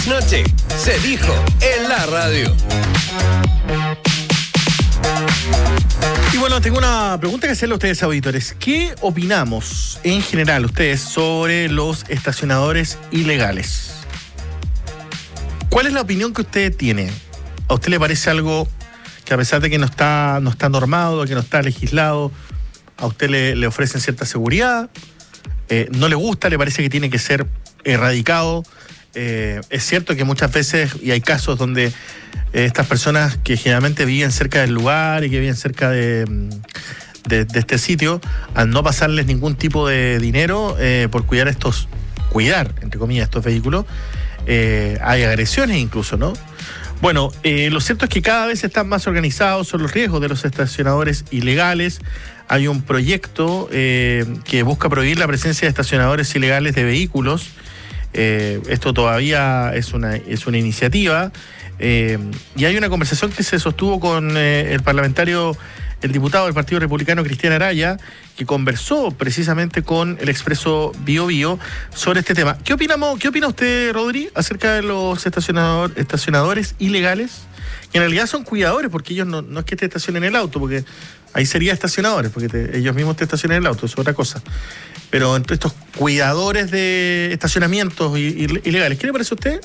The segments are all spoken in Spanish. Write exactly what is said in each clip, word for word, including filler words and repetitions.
Noche se dijo en la radio. Y bueno, tengo una pregunta que hacerle a ustedes, auditores. ¿Qué opinamos en general ustedes sobre los estacionadores ilegales? ¿Cuál es la opinión que usted tiene? ¿A usted le parece algo que, a pesar de que no está, no está normado, que no está legislado, a usted le, le ofrecen cierta seguridad? Eh, ¿No le gusta? ¿Le parece que tiene que ser erradicado? Eh, es cierto que muchas veces, y hay casos donde eh, estas personas que generalmente viven cerca del lugar y que viven cerca de, de, de este sitio, al no pasarles ningún tipo de dinero eh, por cuidar estos, cuidar, entre comillas, estos vehículos, eh, hay agresiones incluso, ¿no? Bueno, eh, lo cierto es que cada vez están más organizados son los riesgos de los estacionadores ilegales. Hay un proyecto eh, que busca prohibir la presencia de estacionadores ilegales de vehículos. Eh, esto todavía es una, es una iniciativa eh, y hay una conversación que se sostuvo con eh, el parlamentario, el diputado del Partido Republicano, Cristian Araya, que conversó precisamente con el Expreso Bio Bio sobre este tema. ¿Qué opinamos, qué opina usted, Rodri, acerca de los estacionador, estacionadores ilegales? Que en realidad son cuidadores, porque ellos no, no es que te estacionen el auto, porque ahí sería estacionadores, porque te, ellos mismos te estacionan el auto, eso es otra cosa. Pero entre estos cuidadores de estacionamientos ilegales, ¿qué le parece a usted?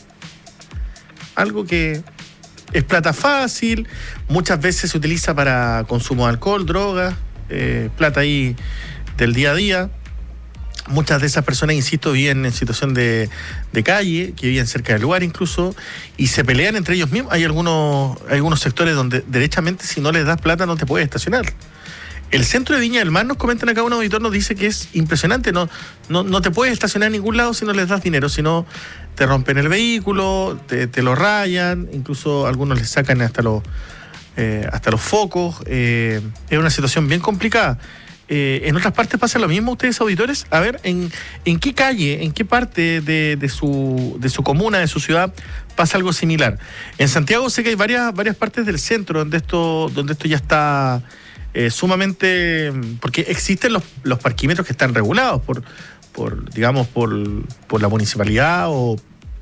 Algo que es plata fácil, muchas veces se utiliza para consumo de alcohol, drogas, eh, plata ahí del día a día. Muchas de esas personas, insisto, viven en situación de, de calle, que viven cerca del lugar incluso, y se pelean entre ellos mismos. Hay algunos, hay algunos sectores donde derechamente si no les das plata no te puedes estacionar. El centro de Viña del Mar, nos comentan acá, un auditor nos dice que es impresionante, no, no, no te puedes estacionar en ningún lado si no les das dinero, si no te rompen el vehículo, te, te lo rayan, incluso algunos les sacan hasta los, eh, hasta los focos. Eh, es una situación bien complicada. Eh, en otras partes pasa lo mismo, ustedes, auditores. A ver, ¿en, en qué calle, en qué parte de, de, su, de su comuna, de su ciudad, pasa algo similar? En Santiago sé que hay varias, varias partes del centro donde esto, donde esto ya está eh, sumamente... Porque existen los, los parquímetros que están regulados por, por digamos, por, por la municipalidad o,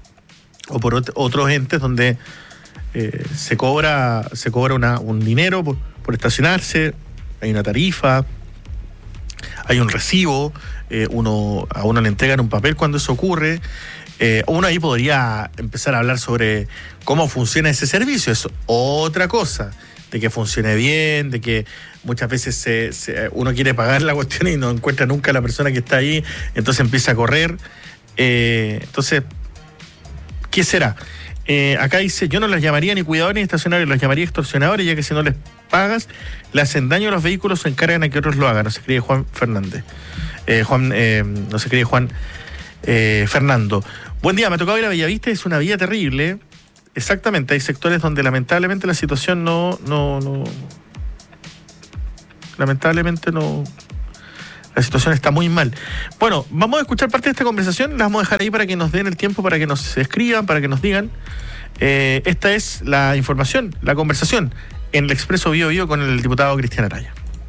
o por ot- otros entes donde eh, se cobra, se cobra una, un dinero por, por estacionarse, hay una tarifa, hay un recibo, eh, uno, a uno le entregan un papel cuando eso ocurre. Eh, uno ahí podría empezar a hablar sobre cómo funciona ese servicio. Es otra cosa, de que funcione bien, de que muchas veces se, se, uno quiere pagar la cuestión y no encuentra nunca a la persona que está ahí, entonces empieza a correr. Eh, entonces, ¿qué será? Eh, acá dice, yo no las llamaría ni cuidadores ni estacionarios, los llamaría extorsionadores, ya que si no les pagas, le hacen daño a los vehículos, se encargan a que otros lo hagan. No se cree Juan Fernández. Eh, Juan, eh, no se cree Juan eh, Fernando. Buen día, me ha tocado ir a Bellavista, es una vía terrible. Exactamente, hay sectores donde lamentablemente la situación no, no, no, lamentablemente no, la situación está muy mal. Bueno, vamos a escuchar parte de esta conversación, la vamos a dejar ahí para que nos den el tiempo, para que nos escriban, para que nos digan. Eh, esta es la información, la conversación en el Expreso Bio Bio con el diputado Cristian Araya.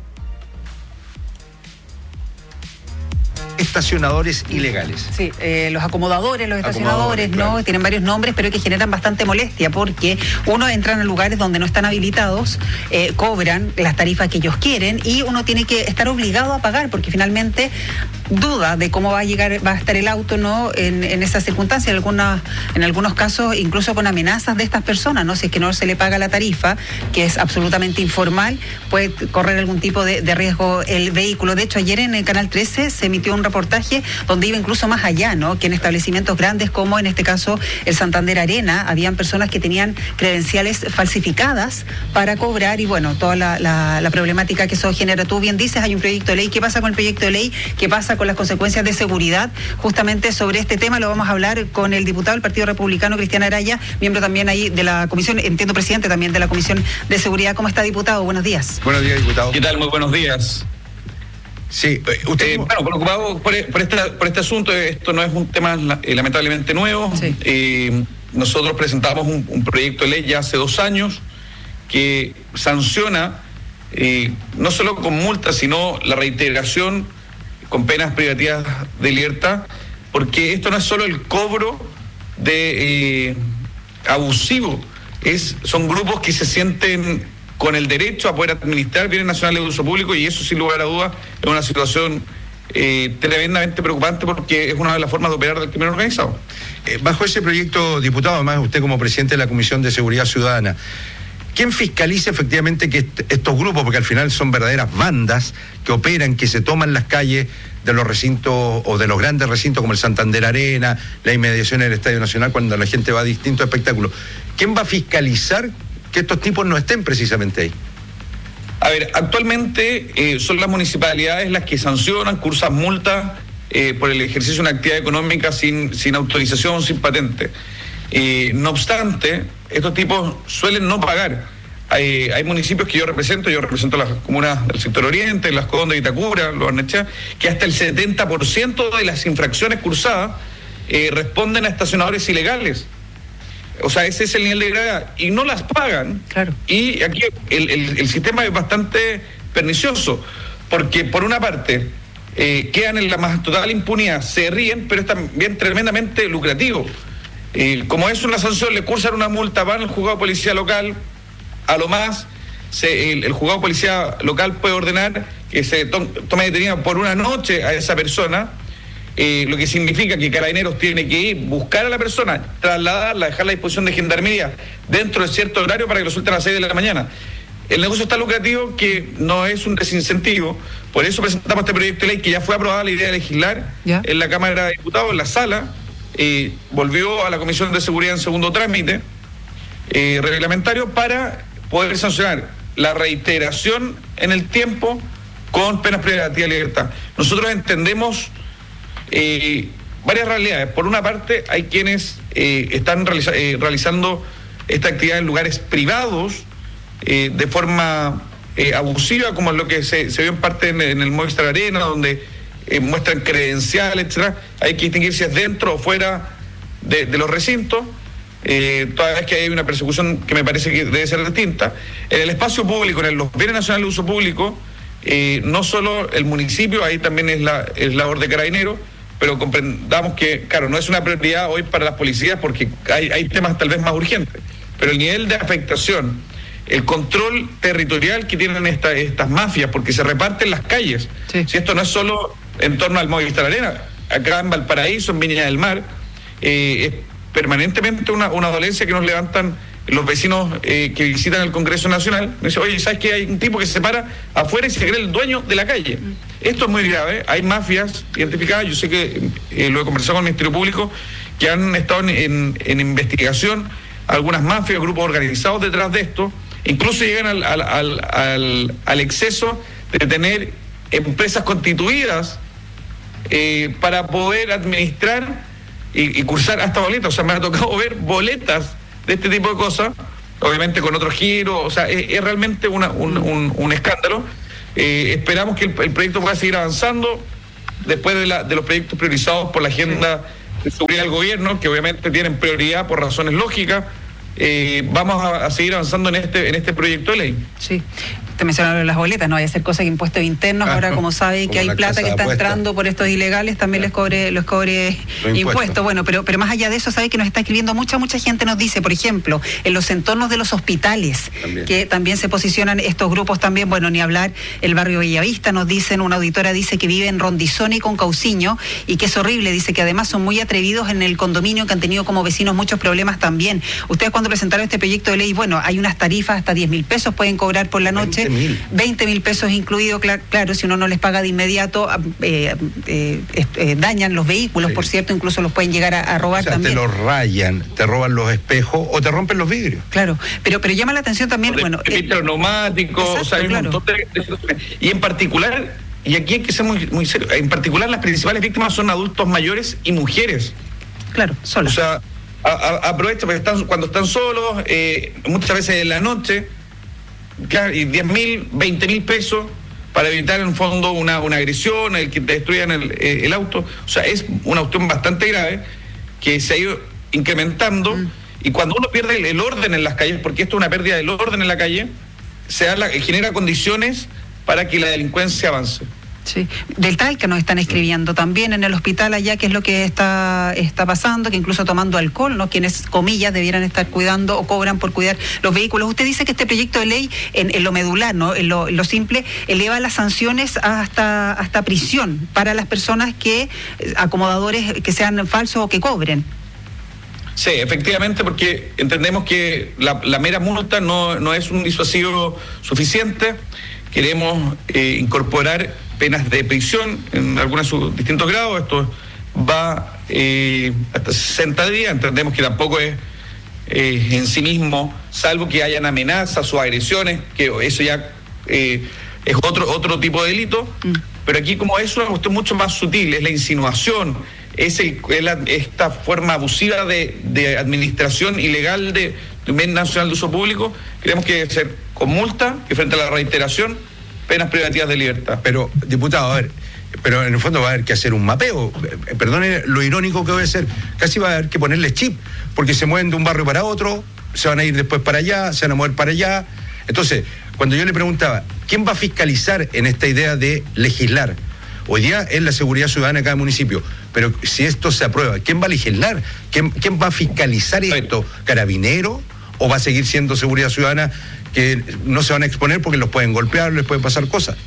Estacionadores ilegales. Sí, eh, los acomodadores, los estacionadores, ¿no? Claro. Tienen varios nombres, pero que generan bastante molestia porque uno entran a lugares donde no están habilitados, eh, cobran las tarifas que ellos quieren y uno tiene que estar obligado a pagar porque finalmente duda de cómo va a llegar, va a estar el auto, ¿no? En, en esas circunstancias, en algunas, en algunos casos incluso con amenazas de estas personas, ¿no? Si es que no se le paga la tarifa, que es absolutamente informal, puede correr algún tipo de, de riesgo el vehículo. De hecho, ayer en el Canal trece se emitió un reportaje donde iba incluso más allá, ¿no? Que en establecimientos grandes como en este caso el Santander Arena, habían personas que tenían credenciales falsificadas para cobrar y bueno, toda la, la, la problemática que eso genera. Tú bien dices, hay un proyecto de ley. ¿Qué pasa con el proyecto de ley? ¿Qué pasa con las consecuencias de seguridad? Justamente sobre este tema lo vamos a hablar con el diputado del Partido Republicano, Cristian Araya, miembro también ahí de la comisión, entiendo presidente también de la Comisión de Seguridad. ¿Cómo está, diputado? Buenos días. Buenos días, diputado. ¿Qué tal? Muy buenos días. Sí, usted... Eh, bueno, preocupado por, por, esta, por este asunto. Esto no es un tema eh, lamentablemente nuevo. Sí. Eh, nosotros presentamos un, un proyecto de ley ya hace dos años que sanciona eh, no solo con multas, sino la reiteración con penas privativas de libertad, porque esto no es solo el cobro de eh, abusivo. Es, son grupos que se sienten con el derecho a poder administrar bienes nacionales de uso público, y eso, sin lugar a dudas, es una situación eh, tremendamente preocupante, porque es una de las formas de operar del crimen organizado. Eh, bajo ese proyecto, diputado, además usted como presidente de la Comisión de Seguridad Ciudadana, ¿quién fiscaliza efectivamente que est- estos grupos, porque al final son verdaderas bandas que operan, que se toman las calles de los recintos o de los grandes recintos como el Santander Arena, la inmediación del Estadio Nacional, cuando la gente va a distintos espectáculos? ¿Quién va a fiscalizar que estos tipos no estén precisamente ahí? A ver, actualmente eh, son las municipalidades las que sancionan, cursan multas eh, por el ejercicio de una actividad económica sin, sin autorización, sin patente. Eh, no obstante, estos tipos suelen no pagar. Hay, hay municipios que yo represento, yo represento las comunas del sector oriente, Las Condes, Itacura, Los Barnechea, que hasta el setenta por ciento de las infracciones cursadas eh, responden a estacionadores ilegales. O sea, ese es el nivel de gravedad, y no las pagan. Claro. Y aquí el, el, el sistema es bastante pernicioso, porque por una parte eh, quedan en la más total impunidad, se ríen, pero es también tremendamente lucrativo. Eh, como es una sanción, le cursan una multa, van al juzgado de policía local, a lo más se, el, el juzgado de policía local puede ordenar que se to, tome detenida por una noche a esa persona, eh, lo que significa que Carabineros tiene que ir, buscar a la persona, trasladarla, dejarla a disposición de Gendarmería dentro de cierto horario para que lo suelten a las seis de la mañana. El negocio es tan lucrativo que no es un desincentivo. Por eso presentamos este proyecto de ley, que ya fue aprobada la idea de legislar ¿Ya? en la Cámara de Diputados, en la sala. Eh, volvió a la Comisión de Seguridad en segundo trámite eh, reglamentario para poder sancionar la reiteración en el tiempo con penas privativas de libertad. Nosotros entendemos eh, varias realidades. Por una parte, hay quienes eh, están realiza- eh, realizando esta actividad en lugares privados eh, de forma eh, abusiva, como es lo que se, se vio en parte en, en el Movistar Arena, donde Eh, muestran credenciales, etcétera. Hay que distinguir si es dentro o fuera de, de los recintos, eh, toda vez que hay una persecución que me parece que debe ser distinta. En el espacio público, en los bienes nacionales de uso público, eh, no solo el municipio, ahí también es la es labor de Carabineros, pero comprendamos que, claro, no es una prioridad hoy para las policías, porque hay, hay temas tal vez más urgentes, pero el nivel de afectación, el control territorial que tienen esta, estas mafias, porque se reparten las calles. Sí. Si esto no es solo en torno al Movistar Arena, acá en Valparaíso, en Viña del Mar, eh, es permanentemente una, una dolencia que nos levantan los vecinos eh, que visitan el Congreso Nacional. Me dice, oye, ¿sabes que hay un tipo que se para afuera y se cree el dueño de la calle? Mm. Esto es muy grave. Hay mafias identificadas, yo sé que eh, lo he conversado con el Ministerio Público, que han estado en, en, en investigación, algunas mafias, grupos organizados detrás de esto, incluso llegan al, al, al, al, al exceso de tener empresas constituidas eh, para poder administrar y, y cursar hasta boletas. O sea, me ha tocado ver boletas de este tipo de cosas, obviamente con otro giro. O sea, es, es realmente una, un, un, un escándalo. Eh, esperamos que el, el proyecto pueda seguir avanzando después de, la, de los proyectos priorizados por la agenda de seguridad del gobierno, que obviamente tienen prioridad por razones lógicas. Eh, vamos a, a seguir avanzando en este en este proyecto de ley. Sí. Te mencionaron las boletas, no vaya a ser cosa que impuestos internos, ah, ahora como sabe que hay plata que está entrando por estos ilegales, también les cobre, les cobre impuestos. Bueno, pero, pero más allá de eso, sabe que nos está escribiendo mucha, mucha gente nos dice, por ejemplo, en los entornos de los hospitales, también. que también se posicionan estos grupos también, bueno, ni hablar, el barrio Bellavista, nos dicen, una auditora dice que vive en Rondizoni con Cauciño, y que es horrible, dice que además son muy atrevidos en el condominio, que han tenido como vecinos muchos problemas también. Ustedes cuando presentaron este proyecto de ley, bueno, hay unas tarifas hasta diez mil pesos, pueden cobrar por la noche, veinte mil pesos incluido, claro, claro, si uno no les paga de inmediato, eh, eh, eh, dañan los vehículos, sí. por cierto, incluso los pueden llegar a, a robar, o sea, también. Te los rayan, te roban los espejos o te rompen los vidrios. Claro, pero pero llama la atención también, de, bueno... De eh, neumáticos, o sea, hay claro. un montón de... Y en particular, y aquí hay que ser muy, muy serio, en particular las principales víctimas son adultos mayores y mujeres. Claro, solas. O sea, a, a, aprovecha porque están, cuando están solos, eh, muchas veces en la noche, y diez mil, veinte mil pesos para evitar en el fondo una, una agresión, el que te destruyan el, el auto. O sea, es una cuestión bastante grave que se ha ido incrementando, mm. y cuando uno pierde el, el orden en las calles, porque esto es una pérdida del orden en la calle, se da la, genera condiciones para que la delincuencia avance. Sí, del Talca nos están escribiendo también en el hospital allá, qué es lo que está, está pasando, que incluso tomando alcohol, ¿no? Quienes, comillas, debieran estar cuidando o cobran por cuidar los vehículos. Usted dice que este proyecto de ley, en, en lo medular, ¿no? En lo, en lo simple, eleva las sanciones hasta, hasta prisión para las personas que, acomodadores que sean falsos o que cobren. Sí, efectivamente, porque entendemos que la, la mera multa no, no es un disuasivo suficiente. Queremos eh, incorporar penas de prisión en algunos sus distintos grados. Esto va eh, hasta sesenta días. Entendemos que tampoco es eh, en sí mismo, salvo que hayan amenazas o agresiones, que eso ya eh, es otro, otro tipo de delito. Mm. Pero aquí, como es una cuestión mucho más sutil, es la insinuación, es, el, es la, esta forma abusiva de, de administración ilegal de, de un bien nacional de uso público, creemos que debe ser con multa, que frente a la reiteración, penas privativas de libertad. Pero, diputado, a ver, pero en el fondo va a haber que hacer un mapeo. Perdone lo irónico que voy a ser, casi va a haber que ponerle chip, porque se mueven de un barrio para otro, se van a ir después para allá, se van a mover para allá. Entonces, cuando yo le preguntaba, ¿quién va a fiscalizar en esta idea de legislar? Hoy día es la seguridad ciudadana de cada municipio, pero si esto se aprueba, ¿quién va a legislar? ¿Quién, quién va a fiscalizar esto? ¿Carabinero? ¿O va a seguir siendo seguridad ciudadana que no se van a exponer porque los pueden golpear, les pueden pasar cosas?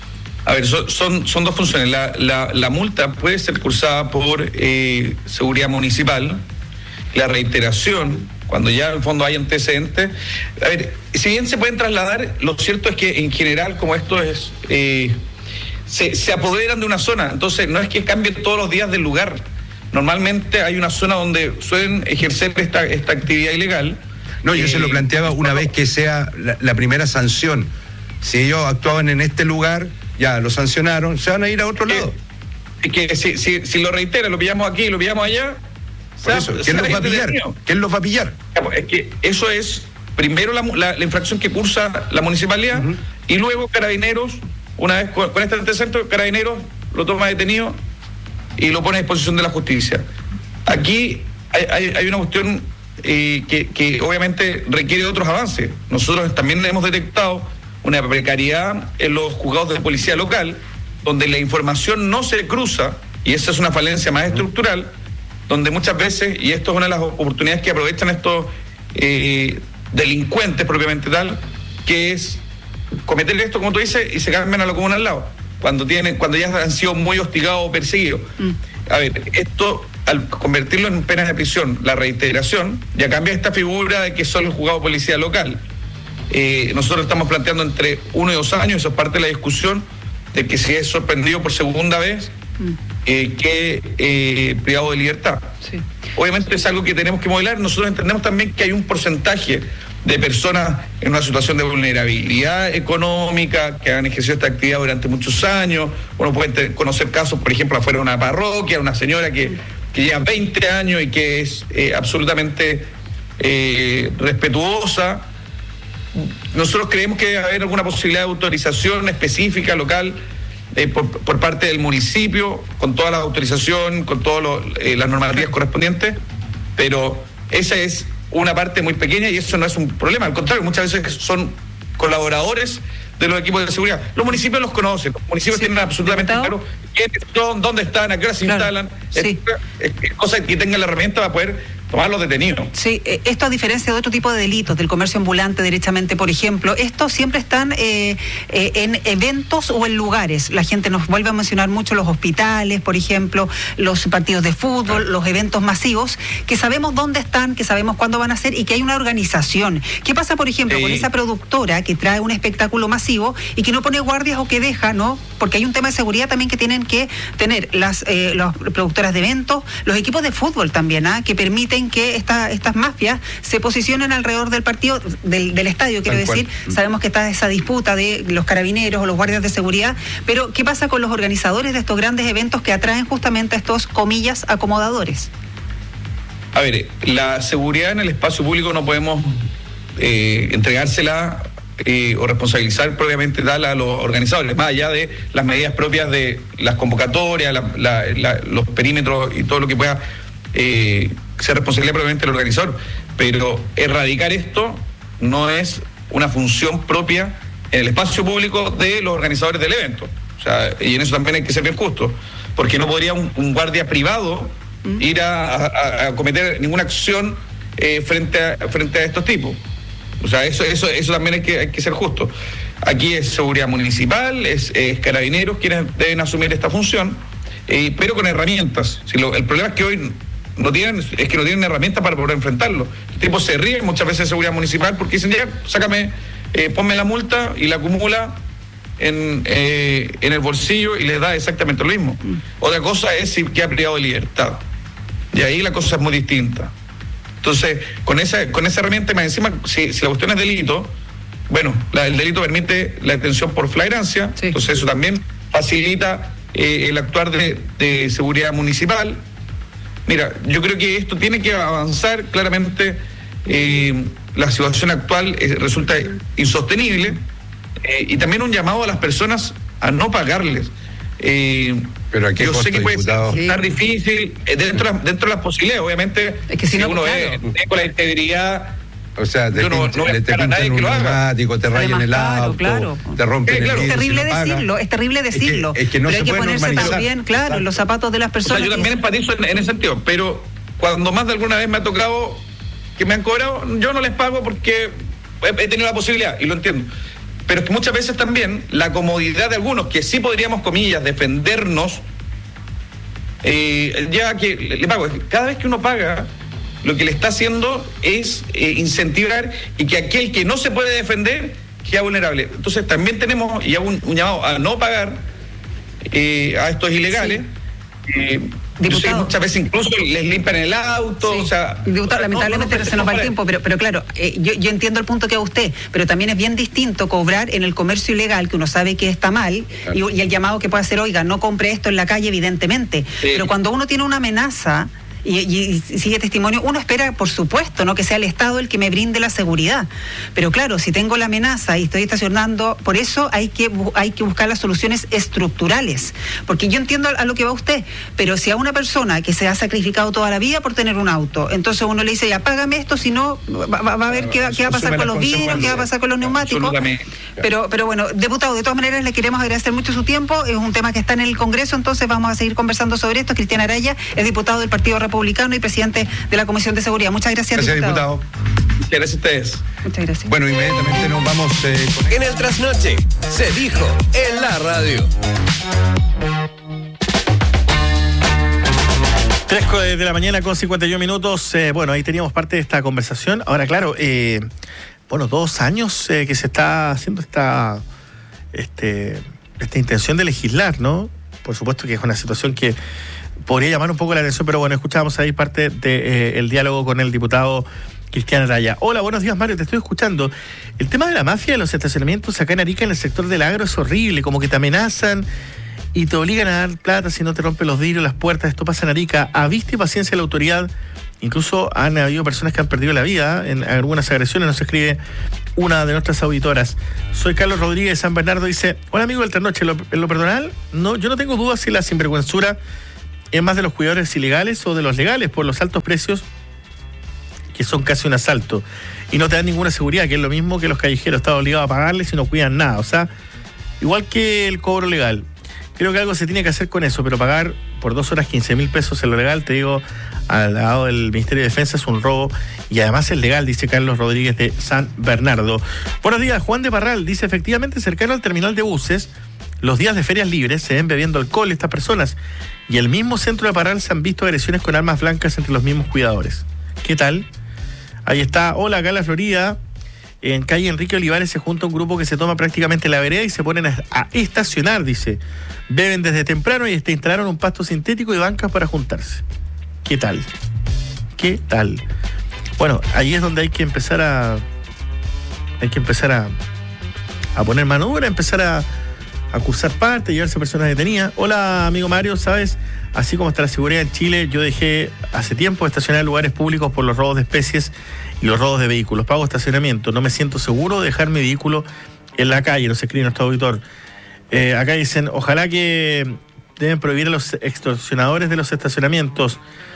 A ver, son, son, son dos funciones. La, la, la multa puede ser cursada por eh, seguridad municipal. La reiteración, cuando ya en el fondo hay antecedentes. A ver, si bien se pueden trasladar, lo cierto es que en general, como esto es, eh, se, se apoderan de una zona. Entonces, no es que cambien todos los días del lugar. Normalmente hay una zona donde suelen ejercer esta, esta actividad ilegal. No, yo eh, se lo planteaba una vez que sea la, la primera sanción. Si ellos actuaban en este lugar, ya lo sancionaron, se van a ir a otro lado. Y que, que si, si, si lo reitera, lo pillamos aquí, lo pillamos allá. Por eso, ¿quién los va a pillar? ¿Quién los va a pillar? Es que eso es primero la, la, la infracción que cursa la municipalidad, uh-huh, y luego Carabineros, una vez con, con este antecedente, Carabineros lo toma detenido y lo pone a disposición de la justicia. Aquí hay, hay, hay una cuestión eh, que, que obviamente requiere de otros avances. Nosotros también hemos detectado una precariedad en los juzgados de policía local, donde la información no se cruza, y esa es una falencia más estructural, donde muchas veces, y esto es una de las oportunidades que aprovechan estos eh, delincuentes propiamente tal, que es cometer esto, como tú dices, y se cambian a lo común al lado, cuando tienen, cuando ya han sido muy hostigados o perseguidos. Mm. A ver, esto, al convertirlo en penas de prisión, la reiteración, ya cambia esta figura de que solo el juzgado de policía local. Eh, nosotros estamos planteando entre uno y dos años, eso es parte de la discusión, de que si es sorprendido por segunda vez, mm. eh, que eh, privado de libertad. Sí. Obviamente es algo que tenemos que modelar. Nosotros entendemos también que hay un porcentaje de personas en una situación de vulnerabilidad económica que han ejercido esta actividad durante muchos años. Uno puede conocer casos, por ejemplo, afuera de una parroquia, una señora que, que lleva veinte años y que es eh, absolutamente eh, respetuosa. Nosotros creemos que debe haber alguna posibilidad de autorización específica local eh, por, por parte del municipio, con toda la autorización, con todas eh, las normativas correspondientes, pero esa es una parte muy pequeña y eso no es un problema. Al contrario, muchas veces son colaboradores de los equipos de seguridad. Los municipios los conocen, los municipios sí, tienen absolutamente claro quiénes son, dónde están, a qué hora se claro, instalan, sí. es, es cosa que tengan la herramienta para poder tomarlos detenidos. Sí, esto a diferencia de otro tipo de delitos, del comercio ambulante derechamente, por ejemplo, estos siempre están eh, eh, en eventos o en lugares. La gente nos vuelve a mencionar mucho los hospitales, por ejemplo, los partidos de fútbol, los eventos masivos, que sabemos dónde están, que sabemos cuándo van a ser y que hay una organización. ¿Qué pasa, por ejemplo, sí. con esa productora que trae un espectáculo masivo y que no pone guardias o que deja, ¿no? Porque hay un tema de seguridad también que tienen que tener las, eh, las productoras de eventos, los equipos de fútbol también, ¿ah? que permiten que esta, estas mafias se posicionen alrededor del partido, del, del estadio, quiero decir. Sabemos que está esa disputa de los carabineros o los guardias de seguridad, pero ¿qué pasa con los organizadores de estos grandes eventos que atraen justamente a estos, comillas, acomodadores? A ver, la seguridad en el espacio público no podemos eh, entregársela eh, o responsabilizar propiamente tal a los organizadores, más allá de las medidas propias de las convocatorias, la, la, la, los perímetros y todo lo que pueda eh, ser responsabilidad propiamente del organizador, pero erradicar esto no es una función propia en el espacio público de los organizadores del evento. O sea, y en eso también hay que ser bien justo, porque no podría un, un guardia privado mm. ir a, a, a cometer ninguna acción eh, frente a, frente a estos tipos. O sea, eso, eso, eso también hay que, hay que ser justo. Aquí es seguridad municipal, es, es carabineros quienes deben asumir esta función, eh, pero con herramientas. Si lo, el problema es que hoy no tienen, es que no tienen herramientas para poder enfrentarlo. Los tipos se ríen muchas veces de seguridad municipal porque dicen, ya, sácame, eh, ponme la multa y la acumula en, eh, en el bolsillo y les da exactamente lo mismo. Mm. Otra cosa es si queda privado de libertad. Y ahí la cosa es muy distinta. Entonces, con esa, con esa herramienta, más encima, si, si la cuestión es delito, bueno, la, el delito permite la detención por flagrancia, sí. Entonces eso también facilita eh, el actuar de, de seguridad municipal. Mira, yo creo que esto tiene que avanzar claramente. Eh, la situación actual eh, resulta insostenible, eh, y también un llamado a las personas a no pagarles. Eh, Pero aquí yo sé que puede diputado? estar difícil eh, dentro, dentro de las posibilidades, obviamente. Es que si, si no, uno claro. es con la integridad. O sea, te, no, no te pintan un neumático, te rayan el auto, claro. te rompen eh, el claro. vidrio. Es terrible si no decirlo, es terrible decirlo. Es que, es que no pero se hay que ponerse normalizar. también, claro, Exacto. en los zapatos de las personas. O sea, yo también empatizo en, en ese sentido, pero cuando más de alguna vez me ha tocado que me han cobrado, yo no les pago porque he, he tenido la posibilidad, y lo entiendo. Pero es que muchas veces también la comodidad de algunos, que sí podríamos, comillas, defendernos, eh, ya que le, le pago. Cada vez que uno paga, lo que le está haciendo es eh, incentivar y que aquel que no se puede defender queda vulnerable. Entonces también tenemos, y hago un, un llamado a no pagar eh, a estos ilegales. Sí. Eh, Yo sé que muchas veces incluso les limpian el auto, sí. o sea... Diputado, lamentablemente no, no, no, se nos va el tiempo, pero, pero claro, eh, yo, yo entiendo el punto que haga usted, pero también es bien distinto cobrar en el comercio ilegal, que uno sabe que está mal, claro. y, y el llamado que puede hacer, oiga, no compre esto en la calle, evidentemente, sí. pero cuando uno tiene una amenaza... Y, y, y sigue testimonio, uno espera, por supuesto, no que sea el Estado el que me brinde la seguridad, pero claro, si tengo la amenaza y estoy estacionando, por eso hay que hay que buscar las soluciones estructurales, porque yo entiendo a, a lo que va usted, pero si a una persona que se ha sacrificado toda la vida por tener un auto, entonces uno le dice, ya págame esto, si no va, va, va a ver qué, qué va a pasar con los vidrios, qué va a pasar con los neumáticos, pero pero bueno, diputado, de todas maneras le queremos agradecer mucho su tiempo, es un tema que está en el Congreso, entonces vamos a seguir conversando sobre esto. Cristian Araya es diputado del Partido Republicano y presidente de la Comisión de Seguridad. Muchas gracias, gracias diputado. diputado. Muchas gracias a ustedes. Muchas gracias. Bueno, inmediatamente nos vamos eh, con... En el trasnoche se dijo en la radio. tres de la mañana con cincuenta y un minutos. Eh, bueno, ahí teníamos parte de esta conversación. Ahora, claro, eh, bueno, dos años eh, que se está haciendo esta, este, esta intención de legislar, ¿no? Por supuesto que es una situación que podría llamar un poco la atención, pero bueno, escuchamos ahí parte del de, eh, diálogo con el diputado Cristian Araya. Hola, buenos días, Mario, te estoy escuchando. El tema de la mafia de los estacionamientos acá en Arica, en el sector del agro, es horrible, como que te amenazan y te obligan a dar plata si no te rompen los vidrios, las puertas. Esto pasa en Arica. A vista y paciencia de la autoridad. Incluso han habido personas que han perdido la vida en algunas agresiones, nos escribe una de nuestras auditoras. Soy Carlos Rodríguez de San Bernardo, dice, hola amigo del Trasnoche, en lo personal, no, yo no tengo dudas si la sinvergüenzura es más de los cuidadores ilegales o de los legales por los altos precios, que son casi un asalto, y no te dan ninguna seguridad, que es lo mismo que los callejeros, están obligados a pagarles y no cuidan nada, o sea, igual que el cobro legal. Creo que algo se tiene que hacer con eso, pero pagar por dos horas quince mil pesos en lo legal, te digo, al lado del Ministerio de Defensa es un robo, y además es legal, dice Carlos Rodríguez de San Bernardo. Buenos días, Juan de Parral, dice, efectivamente, cercano al terminal de buses, los días de ferias libres se ven bebiendo alcohol estas personas, y el mismo centro de Parral se han visto agresiones con armas blancas entre los mismos cuidadores. ¿Qué tal? Ahí está, hola, acá en la Florida, en calle Enrique Olivares se junta un grupo que se toma prácticamente la vereda y se ponen a, a estacionar, dice. Beben desde temprano y hasta instalaron un pasto sintético y bancas para juntarse. ¿Qué tal? ¿Qué tal? Bueno, ahí es donde hay que empezar a... Hay que empezar a, a poner mano dura, empezar a, a cursar parte, llevarse a personas detenidas. Hola, amigo Mario, ¿sabes? Así como está la seguridad en Chile, yo dejé hace tiempo de estacionar en lugares públicos por los robos de especies y los robos de vehículos. Pago estacionamiento, no me siento seguro de dejar mi vehículo en la calle, nos escribe nuestro auditor. Eh, acá dicen, ojalá que deben prohibir a los extorsionadores de los estacionamientos.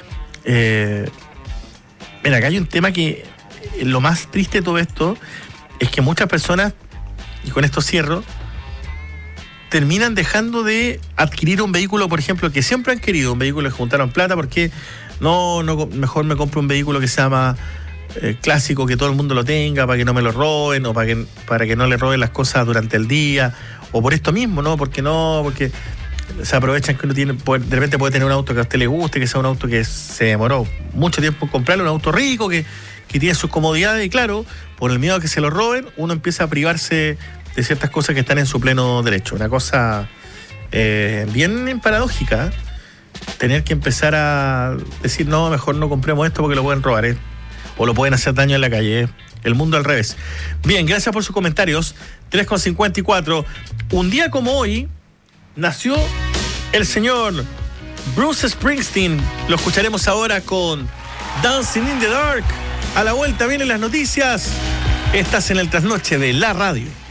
Eh, mira, acá hay un tema que lo más triste de todo esto es que muchas personas, y con esto cierro, terminan dejando de adquirir un vehículo, por ejemplo, que siempre han querido, un vehículo que juntaron plata, porque no, no mejor me compro un vehículo que sea más eh, clásico, que todo el mundo lo tenga, para que no me lo roben, o para que, para que no le roben las cosas durante el día, o por esto mismo, ¿no? Porque no, porque se aprovechan que uno tiene, de repente puede tener un auto que a usted le guste, que sea un auto que se demoró mucho tiempo en comprarlo, un auto rico, que, que tiene sus comodidades, y claro, por el miedo a que se lo roben, uno empieza a privarse de ciertas cosas que están en su pleno derecho. Una cosa eh, bien paradójica, ¿eh? Tener que empezar a decir, no, mejor no compremos esto porque lo pueden robar, ¿eh? O lo pueden hacer daño en la calle, ¿eh? El mundo al revés. Bien, gracias por sus comentarios. tres con cincuenta y cuatro. Un día como hoy nació el señor Bruce Springsteen. Lo escucharemos ahora con Dancing in the Dark. A la vuelta vienen las noticias. Estás en el trasnoche de la radio.